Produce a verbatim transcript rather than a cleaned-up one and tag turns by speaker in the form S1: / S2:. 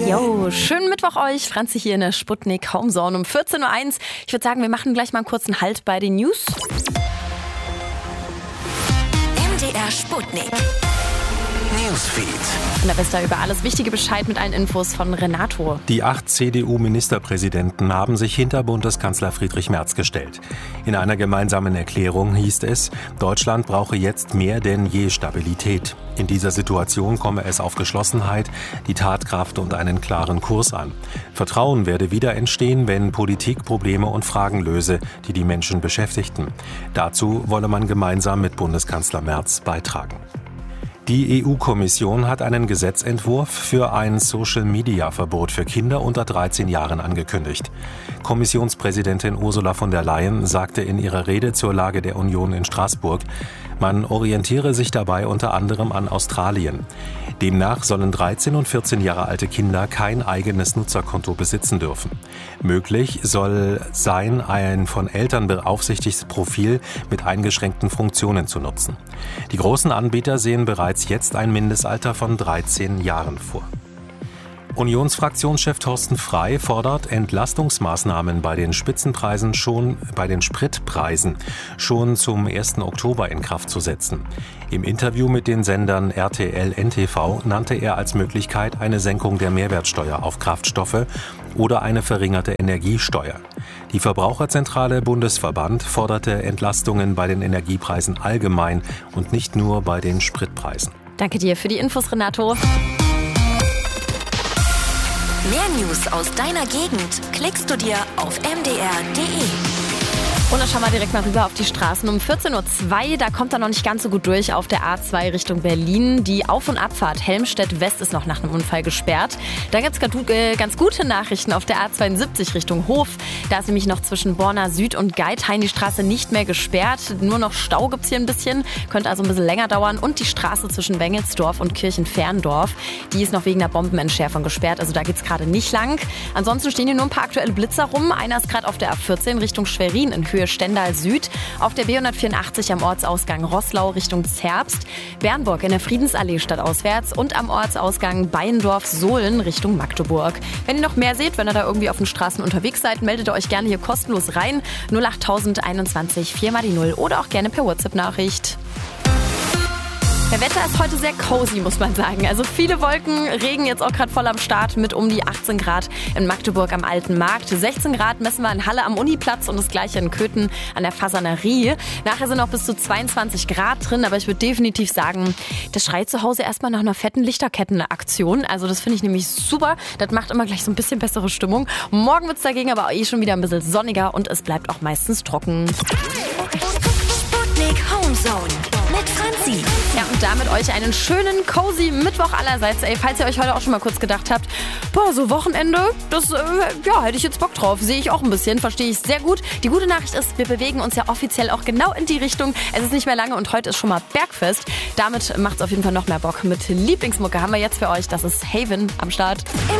S1: Jo, schönen Mittwoch euch. Franzi hier in der Sputnik Homezone um vierzehn Uhr eins. Ich würde sagen, wir machen gleich mal einen kurzen Halt bei den News.
S2: M D R Sputnik Newsfeed.
S1: Und da wisst ihr über alles Wichtige Bescheid mit allen Infos von Renato.
S3: Die acht C D U-Ministerpräsidenten haben sich hinter Bundeskanzler Friedrich Merz gestellt. In einer gemeinsamen Erklärung hieß es, Deutschland brauche jetzt mehr denn je Stabilität. In dieser Situation komme es auf Geschlossenheit, die Tatkraft und einen klaren Kurs an. Vertrauen werde wieder entstehen, wenn Politik Probleme und Fragen löse, die die Menschen beschäftigten. Dazu wolle man gemeinsam mit Bundeskanzler Merz beitragen. Die E U-Kommission hat einen Gesetzentwurf für ein Social-Media-Verbot für Kinder unter dreizehn Jahren angekündigt. Kommissionspräsidentin Ursula von der Leyen sagte in ihrer Rede zur Lage der Union in Straßburg, man orientiere sich dabei unter anderem an Australien. Demnach sollen dreizehn und vierzehn Jahre alte Kinder kein eigenes Nutzerkonto besitzen dürfen. Möglich soll sein, ein von Eltern beaufsichtigtes Profil mit eingeschränkten Funktionen zu nutzen. Die großen Anbieter sehen bereits jetzt ein Mindestalter von dreizehn Jahren vor. Unionsfraktionschef Thorsten Frey fordert Entlastungsmaßnahmen bei den Spitzenpreisen schon, bei den Spritpreisen schon zum ersten Oktober in Kraft zu setzen. Im Interview mit den Sendern R T L N T V nannte er als Möglichkeit eine Senkung der Mehrwertsteuer auf Kraftstoffe oder eine verringerte Energiesteuer. Die Verbraucherzentrale Bundesverband forderte Entlastungen bei den Energiepreisen allgemein und nicht nur bei den Spritpreisen.
S1: Danke dir für die Infos, Renato.
S2: Mehr News aus deiner Gegend klickst du dir auf m d r punkt d e.
S1: Und dann schauen wir direkt mal rüber auf die Straßen um vierzehn Uhr zwei. Da kommt er noch nicht ganz so gut durch auf der A zwei Richtung Berlin. Die Auf- und Abfahrt Helmstedt West ist noch nach einem Unfall gesperrt. Da gibt es ganz gute Nachrichten auf der A zweiundsiebzig Richtung Hof. Da ist nämlich noch zwischen Borna Süd und Geithain die Straße nicht mehr gesperrt. Nur noch Stau gibt es hier ein bisschen. Könnte also ein bisschen länger dauern. Und die Straße zwischen Wengelsdorf und Kirchenferndorf, die ist noch wegen der Bombenentschärfung gesperrt. Also da geht es gerade nicht lang. Ansonsten stehen hier nur ein paar aktuelle Blitzer rum. Einer ist gerade auf der A vierzehn Richtung Schwerin in Höhe Stendal Süd, auf der B hundertvierundachtzig am Ortsausgang Roßlau Richtung Zerbst, Bernburg in der Friedensallee stadtauswärts und am Ortsausgang Beiendorf-Sohlen Richtung Magdeburg. Wenn ihr noch mehr seht, wenn ihr da irgendwie auf den Straßen unterwegs seid, meldet ihr euch gerne hier kostenlos rein. null acht einundzwanzig vier mal die null oder auch gerne per WhatsApp-Nachricht. Der Wetter ist heute sehr cozy, muss man sagen. Also viele Wolken, Regen jetzt auch gerade voll am Start mit um die achtzehn Grad in Magdeburg am Alten Markt. sechzehn Grad messen wir in Halle am Uniplatz und das gleiche in Köthen an der Fasanerie. Nachher sind auch bis zu zweiundzwanzig Grad drin, aber ich würde definitiv sagen, das schreit zu Hause erstmal nach einer fetten Lichterkettenaktion. Also das finde ich nämlich super. Das macht immer gleich so ein bisschen bessere Stimmung. Morgen wird es dagegen aber eh schon wieder ein bisschen sonniger und es bleibt auch meistens trocken.
S2: Sputnik Homezone mit Franzi.
S1: Ja, und damit euch einen schönen, cozy Mittwoch allerseits. Ey, falls ihr euch heute auch schon mal kurz gedacht habt, boah, so Wochenende, das, äh, ja, hätte ich jetzt Bock drauf. Sehe ich auch ein bisschen, verstehe ich sehr gut. Die gute Nachricht ist, wir bewegen uns ja offiziell auch genau in die Richtung. Es ist nicht mehr lange und heute ist schon mal Bergfest. Damit macht es auf jeden Fall noch mehr Bock. Mit Lieblingsmucke haben wir jetzt für euch, das ist Haven am Start.